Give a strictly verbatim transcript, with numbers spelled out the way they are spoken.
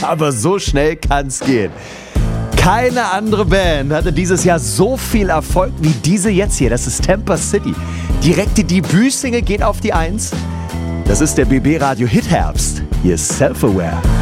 Aber so schnell kann's gehen. Keine andere Band hatte dieses Jahr so viel Erfolg wie diese jetzt hier. Das ist Tampa City. Direkte Debütsingle geht auf die Eins. Das ist der B B Radio Hit Herbst. Hier ist Self-Aware.